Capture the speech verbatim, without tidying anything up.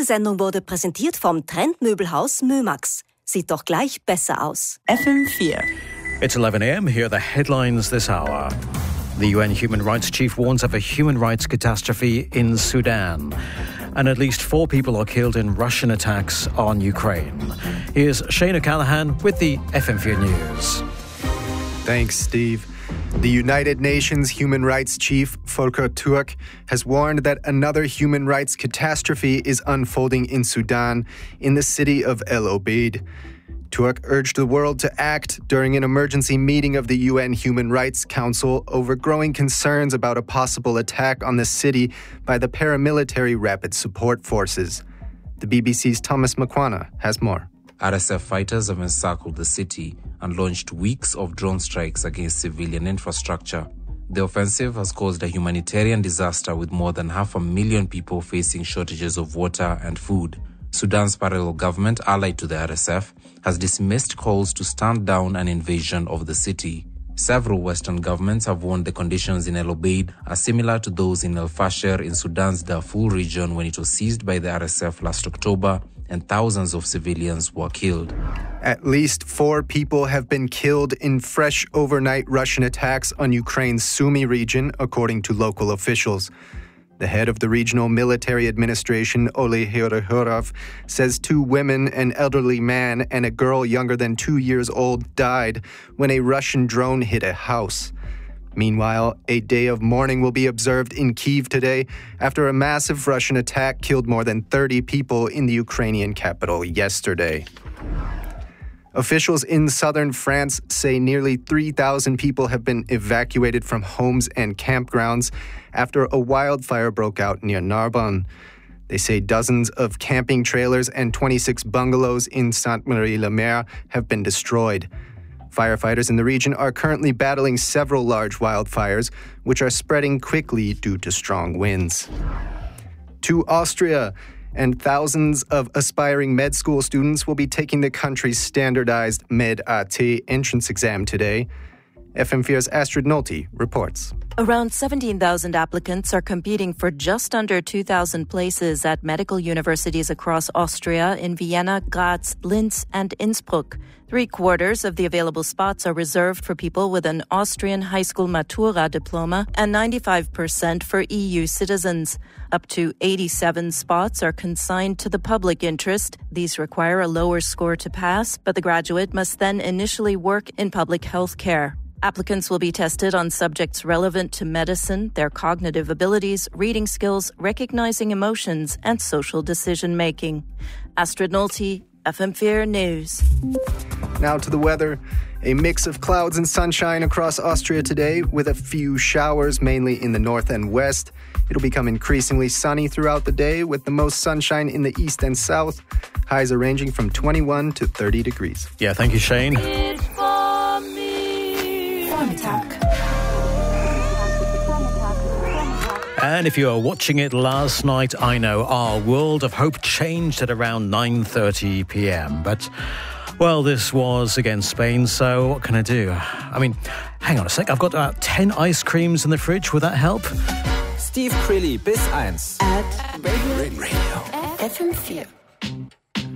Sendung wurde präsentiert vom Trendmöbelhaus Mömax. Sieht doch gleich besser aus. F M four. It's eleven a.m. Here are the headlines this hour. The U N Human Rights Chief warns of a human rights catastrophe in Sudan. And at least four people are killed in Russian attacks on Ukraine. Here's Shane O'Callaghan with the F M four News. Thanks, Steve. The United Nations Human Rights Chief, Volker Turk, has warned that another human rights catastrophe is unfolding in Sudan, in the city of El Obeid. Turk urged the world to act during an emergency meeting of the U N Human Rights Council over growing concerns about a possible attack on the city by the paramilitary Rapid Support Forces. The B B C's Thomas Makwana has more. R S F fighters have encircled the city and launched weeks of drone strikes against civilian infrastructure. The offensive has caused a humanitarian disaster with more than half a million people facing shortages of water and food. Sudan's parallel government, allied to the R S F, has dismissed calls to stand down an invasion of the city. Several Western governments have warned the conditions in El Obeid are similar to those in El Fasher in Sudan's Darfur region when it was seized by the R S F last October, and thousands of civilians were killed. At least four people have been killed in fresh overnight Russian attacks on Ukraine's Sumy region, according to local officials. The head of the regional military administration, Oleh Hyrhorov, says two women, an elderly man, and a girl younger than two years old died when a Russian drone hit a house. Meanwhile, a day of mourning will be observed in Kyiv today after a massive Russian attack killed more than thirty people in the Ukrainian capital yesterday. Officials in southern France say nearly three thousand people have been evacuated from homes and campgrounds after a wildfire broke out near Narbonne. They say dozens of camping trailers and twenty-six bungalows in Sainte-Marie-la-Mer have been destroyed. Firefighters in the region are currently battling several large wildfires, which are spreading quickly due to strong winds. To Austria, and thousands of aspiring med school students will be taking the country's standardized Med-AT entrance exam today. F M four's Astrid Nolte reports. Around seventeen thousand applicants are competing for just under two thousand places at medical universities across Austria in Vienna, Graz, Linz, and Innsbruck. Three quarters of the available spots are reserved for people with an Austrian high school Matura diploma and ninety-five percent for E U citizens. Up to eighty-seven spots are consigned to the public interest. These require a lower score to pass, but the graduate must then initially work in public health care. Applicants will be tested on subjects relevant to medicine, their cognitive abilities, reading skills, recognizing emotions, and social decision-making. Astrid Nolte, F M four News. Now to the weather. A mix of clouds and sunshine across Austria today, with a few showers mainly in the north and west. It'll become increasingly sunny throughout the day, with the most sunshine in the east and south. Highs are ranging from twenty-one to thirty degrees. Yeah, thank you, Shane. And if you were watching it last night, I know our world of hope changed at around nine thirty p.m. But, well, this was against Spain, so what can I do? I mean, hang on a sec, I've got about ten ice creams in the fridge. Would that help? Steve Crilly bis eins. At Radio, Radio. F M four.